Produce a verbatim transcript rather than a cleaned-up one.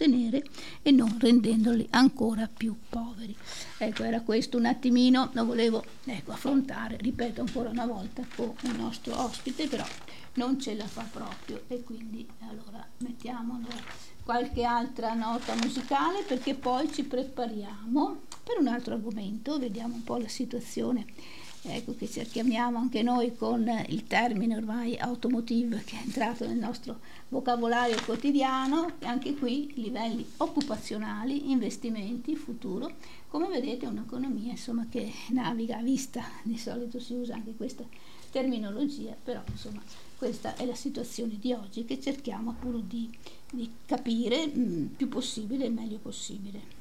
sostenere e non rendendoli ancora più poveri. Ecco, era questo un attimino, lo volevo ecco, affrontare, ripeto ancora una volta, con il nostro ospite, però non ce la fa proprio e quindi allora mettiamo qualche altra nota musicale perché poi ci prepariamo per un altro argomento, vediamo un po' la situazione, ecco che cerchiamo anche noi con il termine ormai automotive che è entrato nel nostro vocabolario quotidiano, e anche qui livelli occupazionali, investimenti, futuro. Come vedete è un'economia insomma che naviga a vista, di solito si usa anche questa terminologia, però insomma questa è la situazione di oggi che cerchiamo appunto di, di capire il più possibile e il meglio possibile.